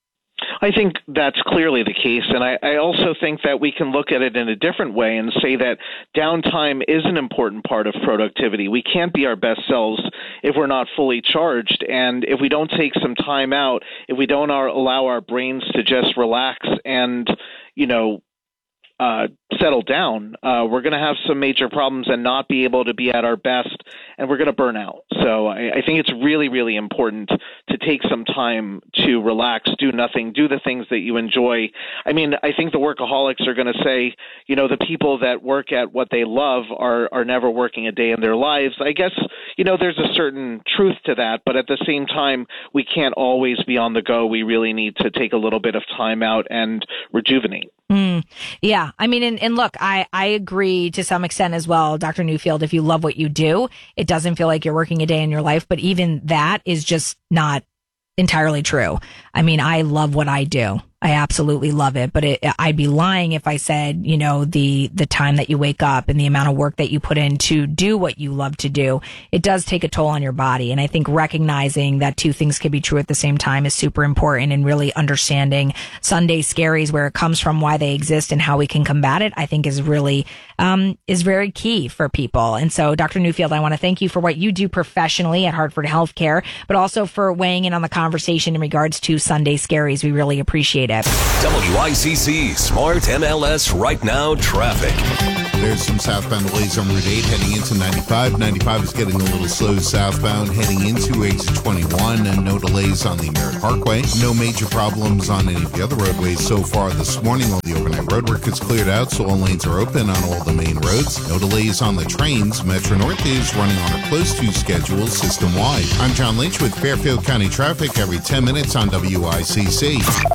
I think that's clearly the case. And I also think that we can look at it in a different way and say that downtime is an important part of productivity. We can't be our best selves if we're not fully charged. And if we don't take some time out, if we don't allow our brains to just relax and, settle down, we're going to have some major problems and not be able to be at our best, and we're going to burn out. So I think it's really, really important to take some time to relax, do nothing, do the things that you enjoy. I mean, I think the workaholics are going to say, the people that work at what they love are never working a day in their lives. I guess, there's a certain truth to that, but at the same time, we can't always be on the go. We really need to take a little bit of time out and rejuvenate. Yeah. I mean, and look, I agree to some extent as well, Dr. Newfield. If you love what you do, it doesn't feel like you're working a day in your life, but even that is just not entirely true. I mean, I love what I do. I absolutely love it, but I'd be lying if I said, you know, the time that you wake up and the amount of work that you put in to do what you love to do, it does take a toll on your body. And I think recognizing that two things can be true at the same time is super important, and really understanding Sunday scaries, where it comes from, why they exist, and how we can combat it, I think is really, is very key for people. And so, Dr. Newfield, I want to thank you for what you do professionally at Hartford Healthcare, but also for weighing in on the conversation in regards to Sunday scaries. We really appreciate it. WICC Smart MLS Right Now traffic. There's some southbound delays on Route 8 heading into 95. 95 is getting a little slow southbound heading into exit 21, and no delays on the Merritt Parkway. No major problems on any of the other roadways so far this morning. All the overnight roadwork is cleared out, so all lanes are open on all the main roads. No delays on the trains. Metro North is running on a close-to schedule system-wide. I'm John Lynch with Fairfield County traffic every 10 minutes on WICC.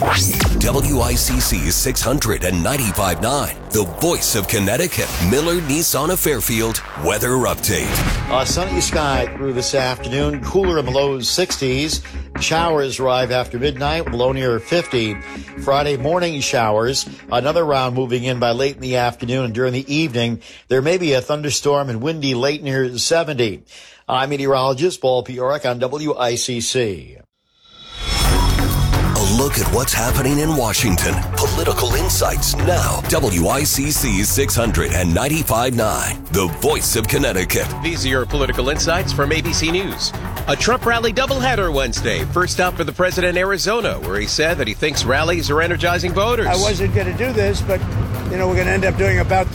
WICC 695.9, the voice of Connecticut. Miller Nissan of Fairfield weather update. Sunny sky through this afternoon, cooler in the low 60s. Showers arrive after midnight, below near 50. Friday morning showers, another round moving in by late in the afternoon, and during the evening, there may be a thunderstorm and windy late near 70. I'm meteorologist Paul Piorek on WICC. A look at what's happening in Washington. Political insights now. WICC 695.9, the voice of Connecticut. These are your political insights from ABC News. A Trump rally doubleheader Wednesday. First stop for the president in Arizona, where he said that he thinks rallies are energizing voters. I wasn't going to do this, but, you know, we're going to end up doing about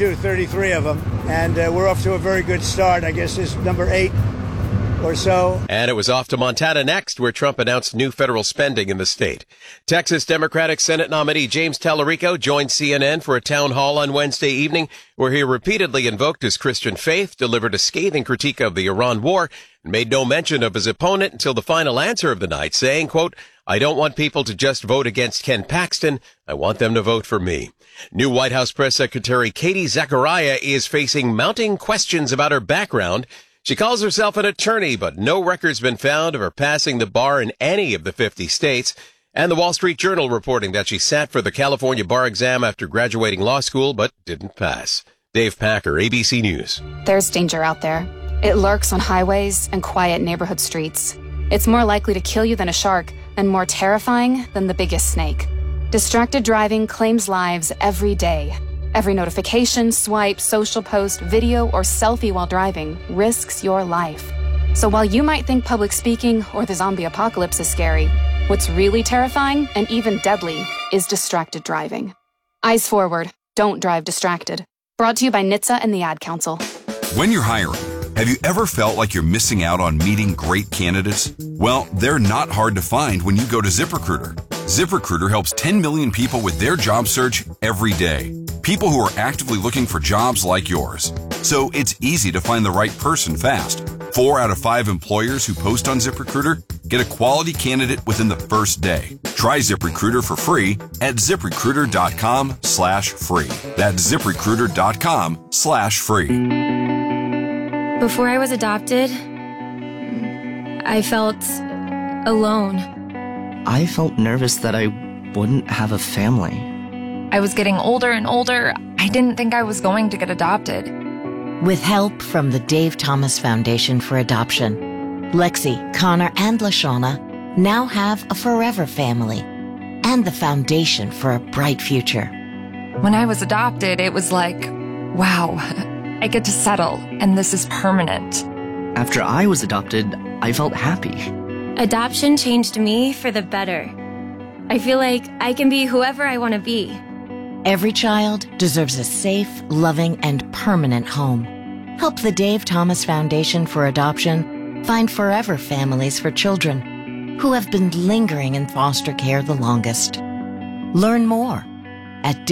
33 of them. And we're off to a very good start. I guess this is number 8 or so. And it was off to Montana next, where Trump announced new federal spending in the state. Texas Democratic Senate nominee James Tallarico joined CNN for a town hall on Wednesday evening, where he repeatedly invoked his Christian faith, delivered a scathing critique of the Iran war, and made no mention of his opponent until the final answer of the night, saying, quote, "I don't want people to just vote against Ken Paxton. I want them to vote for me." New White House Press Secretary Katie Zachariah is facing mounting questions about her background. She calls herself an attorney, but no record's been found of her passing the bar in any of the 50 states. And the Wall Street Journal reporting that she sat for the California bar exam after graduating law school, but didn't pass. Dave Packer, ABC News. There's danger out there. It lurks on highways and quiet neighborhood streets. It's more likely to kill you than a shark, and more terrifying than the biggest snake. Distracted driving claims lives every day. Every notification, swipe, social post, video, or selfie while driving risks your life. So while you might think public speaking or the zombie apocalypse is scary, what's really terrifying and even deadly is distracted driving. Eyes forward. Don't drive distracted. Brought to you by NHTSA and the Ad Council. When you're hiring, have you ever felt like you're missing out on meeting great candidates? Well, they're not hard to find when you go to ZipRecruiter. ZipRecruiter helps 10 million people with their job search every day. People who are actively looking for jobs like yours. So it's easy to find the right person fast. 4 out of 5 employers who post on ZipRecruiter get a quality candidate within the first day. Try ZipRecruiter for free at ZipRecruiter.com/free. That's ZipRecruiter.com/free. Before I was adopted, I felt alone. I felt nervous that I wouldn't have a family. I was getting older and older. I didn't think I was going to get adopted. With help from the Dave Thomas Foundation for Adoption, Lexi, Connor, and LaShawna now have a forever family and the foundation for a bright future. When I was adopted, it was like, wow, I get to settle, and this is permanent. After I was adopted, I felt happy. Adoption changed me for the better. I feel like I can be whoever I want to be. Every child deserves a safe, loving, and permanent home. Help the Dave Thomas Foundation for Adoption find forever families for children who have been lingering in foster care the longest. Learn more at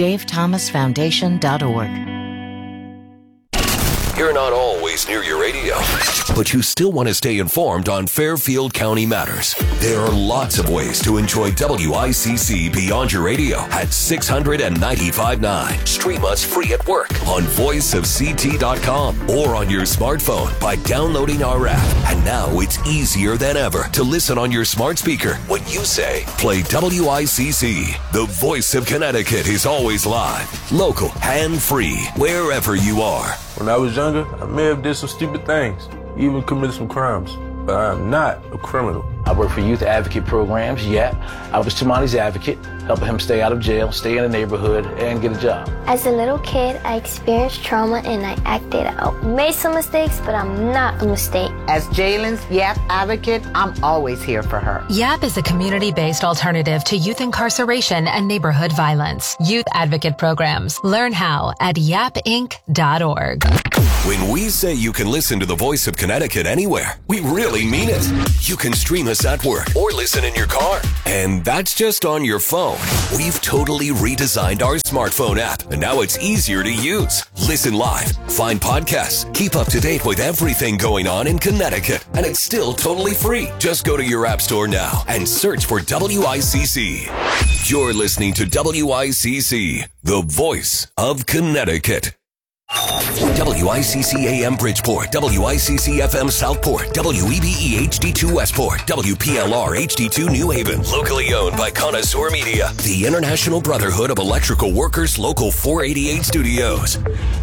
davethomasfoundation.org. You're not always near your radio, but but you still want to stay informed on Fairfield County matters. There are lots of ways to enjoy WICC beyond your radio at 695.9. Stream us free at work on voiceofct.com or on your smartphone by downloading our app. And now it's easier than ever to listen on your smart speaker when you say, play WICC. The voice of Connecticut is always live, local, and free, wherever you are. When I was younger, I may have did some stupid things, even committed some crimes, but I am not a criminal. I work for youth advocate programs. I was Tamani's advocate, helping him stay out of jail, stay in the neighborhood, and get a job. As a little kid, I experienced trauma and I acted out. Made some mistakes, but I'm not a mistake. As Jalen's YAP advocate, I'm always here for her. YAP is a community-based alternative to youth incarceration and neighborhood violence. Youth advocate programs. Learn how at yapinc.org. When we say you can listen to the voice of Connecticut anywhere, we really mean it. You can stream us at work or listen in your car. And that's just on your phone. We've totally redesigned our smartphone app, and now it's easier to use. Listen live, find podcasts, keep up to date with everything going on in Connecticut, and it's still totally free. Just go to your app store now and search for WICC. You're listening to WICC, the voice of Connecticut. WICC AM Bridgeport, WICC FM Southport, WEBE HD2 Westport, WPLR HD2 New Haven. Locally owned by Connoisseur Media, the International Brotherhood of Electrical Workers, Local 488 Studios.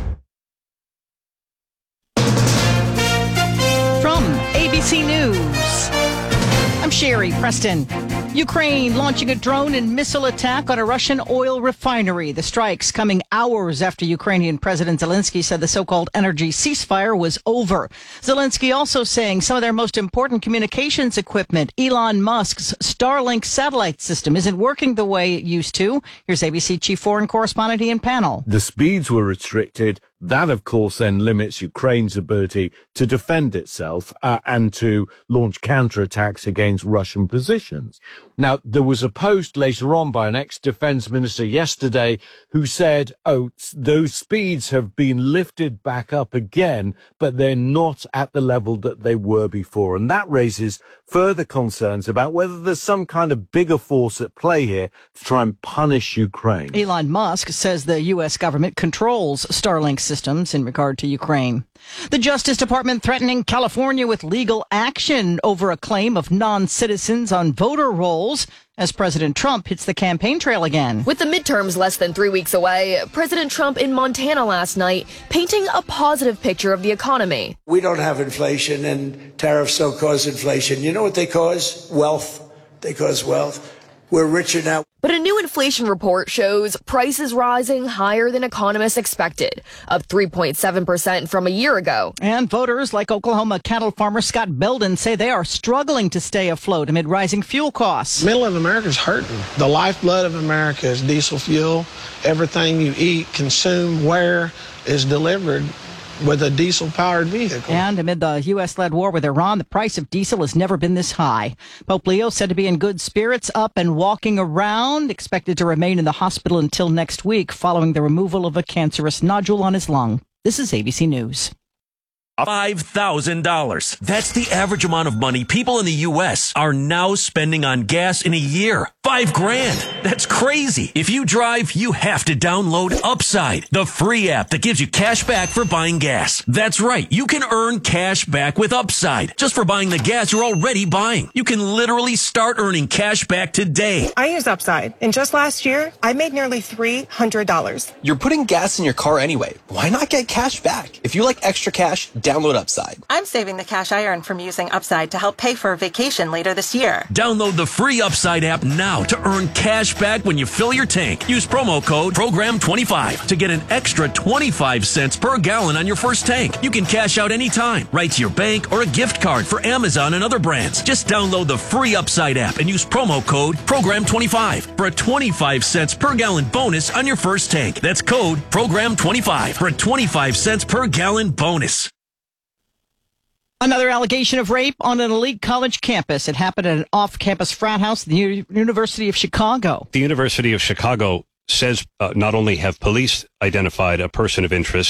From ABC News, I'm Sherry Preston. Ukraine launching a drone and missile attack on a Russian oil refinery. The strikes coming hours after Ukrainian President Zelensky said the so-called energy ceasefire was over. Zelensky also saying some of their most important communications equipment, Elon Musk's Starlink satellite system, isn't working the way it used to. Here's ABC Chief Foreign Correspondent Ian Pannell. The speeds were restricted. That, of course, then limits Ukraine's ability to defend itself and to launch counterattacks against Russian positions. Now, there was a post later on by an ex-defense minister yesterday who said, those speeds have been lifted back up again, but they're not at the level that they were before. And that raises further concerns about whether there's some kind of bigger force at play here to try and punish Ukraine. Elon Musk says the U.S. government controls Starlink systems in regard to Ukraine. The Justice Department threatening California with legal action over a claim of non-citizens on voter rolls as President Trump hits the campaign trail again. With the midterms less than 3 weeks away, President Trump in Montana last night painting a positive picture of the economy. We don't have inflation, and tariffs don't cause inflation. You know what they cause? Wealth. They cause wealth. We're richer now. But a new inflation report shows prices rising higher than economists expected, up 3.7% from a year ago. And voters like Oklahoma cattle farmer Scott Belden say they are struggling to stay afloat amid rising fuel costs. Middle of America is hurting. The lifeblood of America is diesel fuel. Everything you eat, consume, wear is delivered with a diesel-powered vehicle. And amid the U.S.-led war with Iran, the price of diesel has never been this high. Pope Leo said to be in good spirits, up and walking around, expected to remain in the hospital until next week following the removal of a cancerous nodule on his lung. This is ABC News. $5,000. That's the average amount of money people in the U.S. are now spending on gas in a year. $5,000. That's crazy. If you drive, you have to download Upside, the free app that gives you cash back for buying gas. That's right. You can earn cash back with Upside just for buying the gas you're already buying. You can literally start earning cash back today. I use Upside, and just last year, I made nearly $300. You're putting gas in your car anyway. Why not get cash back? If you like extra cash, download Upside. I'm saving the cash I earn from using Upside to help pay for a vacation later this year. Download the free Upside app now to earn cash back when you fill your tank. Use promo code PROGRAM25 to get an extra 25 cents per gallon on your first tank. You can cash out anytime, right to your bank or a gift card for Amazon and other brands. Just download the free Upside app and use promo code PROGRAM25 for a 25 cents per gallon bonus on your first tank. That's code PROGRAM25 for a 25 cents per gallon bonus. Another allegation of rape on an elite college campus. It happened at an off-campus frat house at the University of Chicago. The University of Chicago says not only have police identified a person of interest,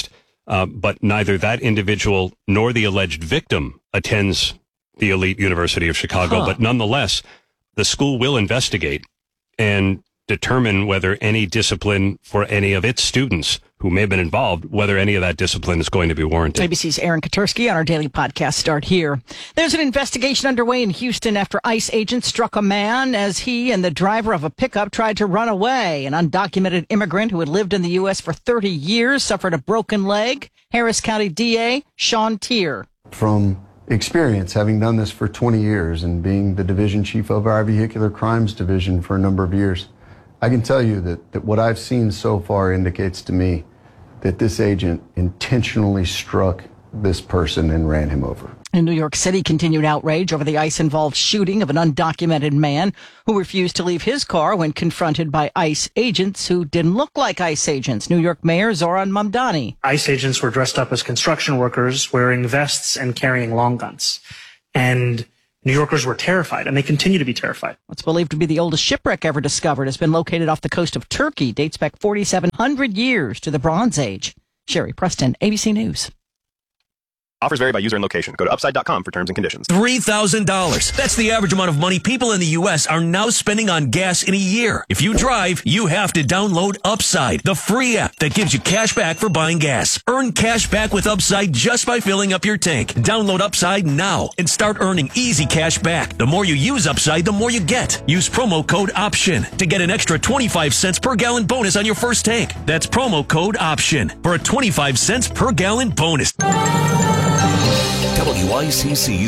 but neither that individual nor the alleged victim attends the elite University of Chicago. But nonetheless, the school will investigate and determine whether any discipline for any of its students who may have been involved, whether any of that discipline is going to be warranted. ABC's Aaron Katersky on our daily podcast start here. There's an investigation underway in Houston after ICE agents struck a man as he and the driver of a pickup tried to run away. An undocumented immigrant who had lived in the U.S. for 30 years suffered a broken leg. Harris County DA Sean Tier. From experience, having done this for 20 years and being the division chief of our vehicular crimes division for a number of years, I can tell you that what I've seen so far indicates to me that this agent intentionally struck this person and ran him over. In New York City, continued outrage over the ICE-involved shooting of an undocumented man who refused to leave his car when confronted by ICE agents who didn't look like ICE agents. New York Mayor Zoran Mamdani. ICE agents were dressed up as construction workers, wearing vests and carrying long guns. And New Yorkers were terrified, and they continue to be terrified. What's believed to be the oldest shipwreck ever discovered has been located off the coast of Turkey, dates back 4,700 years to the Bronze Age. Sherry Preston, ABC News. Offers vary by user and location. Go to upside.com for terms and conditions. $3,000. That's the average amount of money people in the U.S. are now spending on gas in a year. If you drive, you have to download Upside, the free app that gives you cash back for buying gas. Earn cash back with Upside just by filling up your tank. Download Upside now and start earning easy cash back. The more you use Upside, the more you get. Use promo code OPTION to get an extra 25 cents per gallon bonus on your first tank. That's promo code OPTION for a 25 cents per gallon bonus. WICC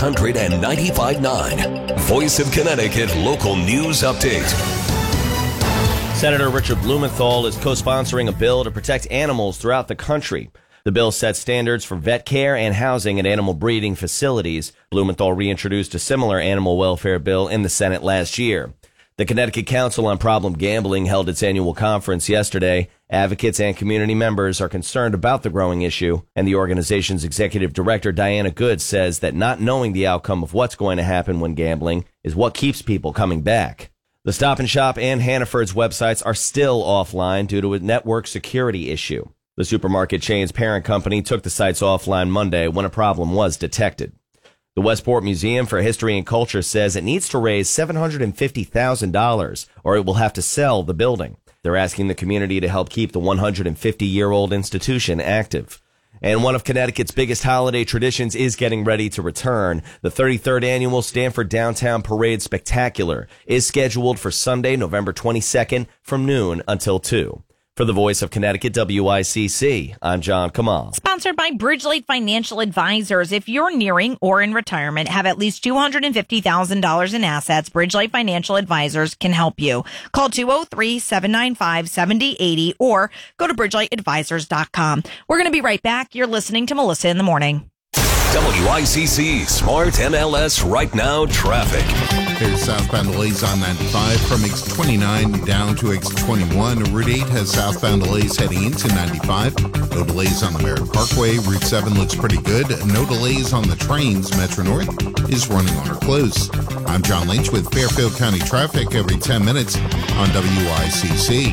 695.9, Voice of Connecticut Local News Update. Senator Richard Blumenthal is co-sponsoring a bill to protect animals throughout the country. The bill sets standards for vet care and housing at animal breeding facilities. Blumenthal reintroduced a similar animal welfare bill in the Senate last year. The Connecticut Council on Problem Gambling held its annual conference yesterday. Advocates and community members are concerned about the growing issue, and the organization's executive director, Diana Good, says that not knowing the outcome of what's going to happen when gambling is what keeps people coming back. The Stop and Shop and Hannaford's websites are still offline due to a network security issue. The supermarket chain's parent company took the sites offline Monday when a problem was detected. The Westport Museum for History and Culture says it needs to raise $750,000 or it will have to sell the building. They're asking the community to help keep the 150-year-old institution active. And one of Connecticut's biggest holiday traditions is getting ready to return. The 33rd annual Stanford Downtown Parade Spectacular is scheduled for Sunday, November 22nd from noon until 2. For the Voice of Connecticut, WICC, I'm John Kamal. Sponsored by Bridgelight Financial Advisors. If you're nearing or in retirement, have at least $250,000 in assets, Bridgelight Financial Advisors can help you. Call 203-795-7080 or go to bridgelightadvisors.com. We're going to be right back. You're listening to Melissa in the Morning. WICC Smart MLS Right Now Traffic. There's southbound delays on 95 from exit 29 down to exit 21. Route 8 has southbound delays heading into 95. No delays on the Merritt Parkway. Route 7 looks pretty good. No delays on the trains. Metro North is running on or close. I'm John Lynch with Fairfield County traffic every 10 minutes on WICC.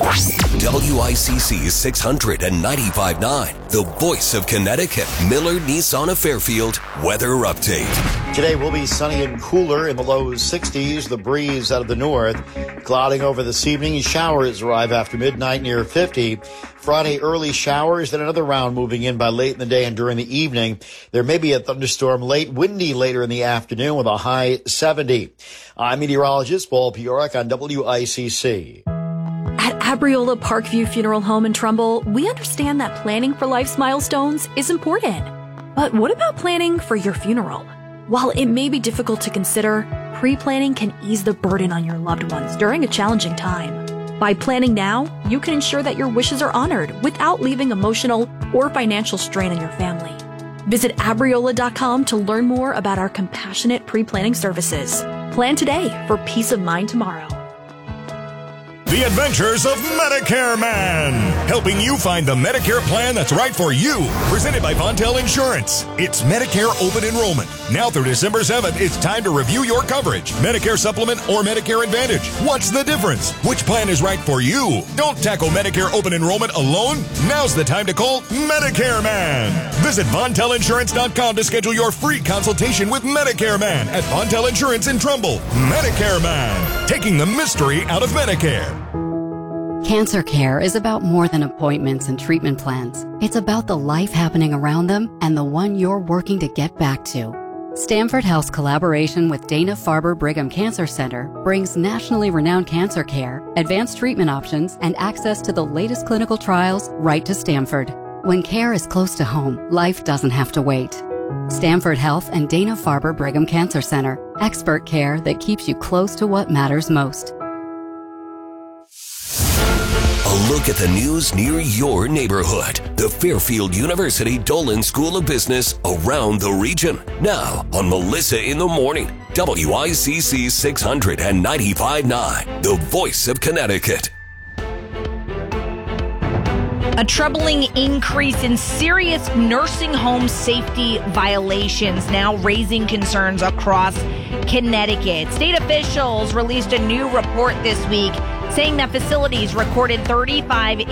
WICC 695.9, the Voice of Connecticut, Miller Nissan of Fairfield weather update. Today will be sunny and cooler in the low 60s. The breeze out of the north clouding over this evening. Showers arrive after midnight near 50. Friday early showers, then another round moving in by late in the day and during the evening. There may be a thunderstorm late, windy later in the afternoon with a high 70. I'm meteorologist Paul Piorek on WICC. At Abriola Parkview Funeral Home in Trumbull, we understand that planning for life's milestones is important. But what about planning for your funeral? While it may be difficult to consider, pre-planning can ease the burden on your loved ones during a challenging time. By planning now, you can ensure that your wishes are honored without leaving emotional or financial strain on your family. Visit Abriola.com to learn more about our compassionate pre-planning services. Plan today for peace of mind tomorrow. The Adventures of Medicare Man, helping you find the Medicare plan that's right for you. Presented by Fontel Insurance. It's Medicare open enrollment. Now through December 7th, it's time to review your coverage. Medicare Supplement or Medicare Advantage. What's the difference? Which plan is right for you? Don't tackle Medicare open enrollment alone. Now's the time to call Medicare Man. Visit FontelInsurance.com to schedule your free consultation with Medicare Man at Fontel Insurance in Trumbull. Medicare Man, taking the mystery out of Medicare. Cancer care is about more than appointments and treatment plans. It's about the life happening around them and the one you're working to get back to. Stanford Health's collaboration with Dana-Farber Brigham Cancer Center brings nationally renowned cancer care, advanced treatment options, and access to the latest clinical trials right to Stanford. When care is close to home, life doesn't have to wait. Stanford Health and Dana-Farber Brigham Cancer Center. Expert care that keeps you close to what matters most. A look at the news near your neighborhood. The Fairfield University Dolan School of Business around the region. Now on Melissa in the Morning. WICC 695.9. The voice of Connecticut. A troubling increase in serious nursing home safety violations now raising concerns across Connecticut. State officials released a new report this week saying that facilities recorded 35